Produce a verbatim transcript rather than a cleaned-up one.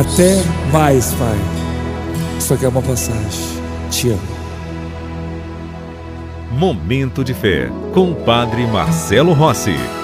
Até mais, Pai. Isso aqui é uma passagem. Te amo. Momento de Fé, com o Padre Marcelo Rossi.